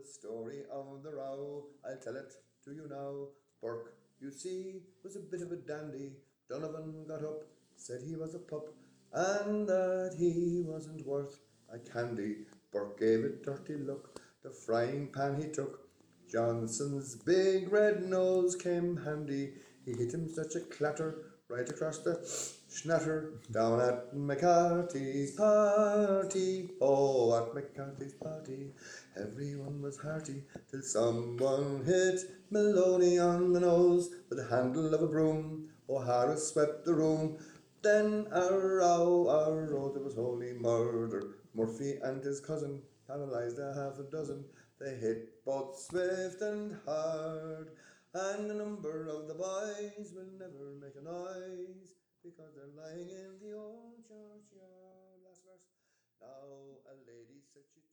The story of the row, I'll tell it to you now. Burke, you see, was a bit of a dandy. Donovan got up, said he was a pup, and that he wasn't worth a candy. Burke gave a dirty look, the frying pan he took. Johnson's big red nose came handy. He hit him such a clatter right across the schnatter down at McCarthy's party. Oh, at McCarthy's party, everyone was hearty till someone hit Maloney on the nose with the handle of a broom. O'Hara swept the room. Then a row, there was holy murder. Murphy and his cousin paralysed a half a dozen. They hit both swift and hard, and a number of the boys will never make a noise because they're lying in the old churchyard. Last verse. Now a lady said she